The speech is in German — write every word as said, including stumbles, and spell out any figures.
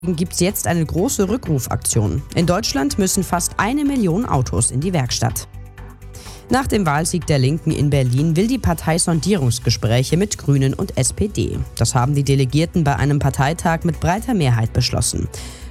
Gibt es jetzt eine große Rückrufaktion. In Deutschland müssen fast eine Million Autos in die Werkstatt. Nach dem Wahlsieg der Linken in Berlin will die Partei Sondierungsgespräche mit Grünen und S P D. Das haben die Delegierten bei einem Parteitag mit breiter Mehrheit beschlossen.